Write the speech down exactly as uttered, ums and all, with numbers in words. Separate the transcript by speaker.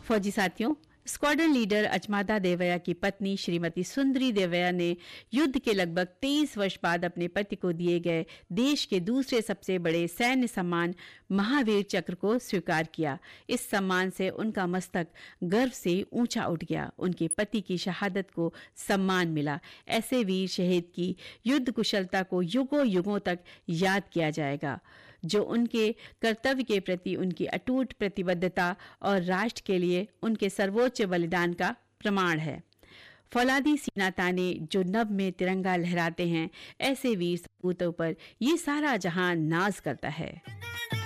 Speaker 1: फौजी साथियों, squadron leader अचमादा Devaaya की पत्नी श्रीमती सुंदरी देवया ने युद्ध के लगभग तेईस वर्ष बाद अपने पति को दिए गए देश के दूसरे सबसे बड़े सैन्य सम्मान महावीर चक्र को स्वीकार किया। इस सम्मान से उनका मस्तक गर्व से ऊंचा उठ गया। उनके पति की शहादत को सम्मान मिला। ऐसे वीर शहीद की युद्ध कुशलता को युगों युगों तक याद किया जाएगा, जो उनके कर्तव्य के प्रति उनकी अटूट प्रतिबद्धता और राष्ट्र के लिए उनके सर्वोच्च बलिदान का प्रमाण है। फौलादी सीना ताने जो नभ में तिरंगा लहराते हैं, ऐसे वीर सपूतों पर ये सारा जहां नाज करता है।